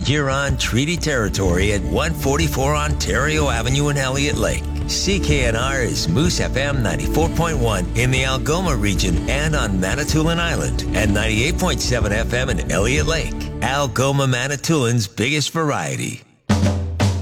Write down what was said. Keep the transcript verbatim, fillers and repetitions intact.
Huron Treaty Territory at one forty-four Ontario Avenue in Elliott Lake. C K N R is Moose F M ninety-four point one in the Algoma region and on Manitoulin Island, and ninety-eight point seven F M in Elliott Lake. Algoma Manitoulins' biggest variety.